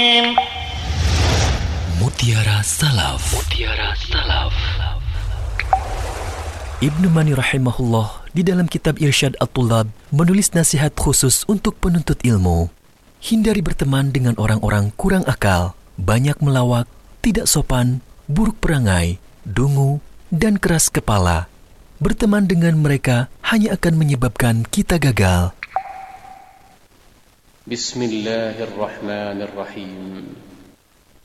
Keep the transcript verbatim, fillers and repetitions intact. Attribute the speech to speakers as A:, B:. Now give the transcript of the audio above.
A: Mutiara Salaf. Mutiara Salaf. Ibnu Mani rahimahullah di dalam kitab Irsyad At-Tullab menulis nasihat khusus untuk penuntut ilmu. Hindari berteman dengan orang-orang kurang akal, banyak melawak, tidak sopan, buruk perangai, dungu, dan keras kepala. Berteman dengan mereka hanya akan menyebabkan kita gagal.
B: Bismillahirrahmanirrahim.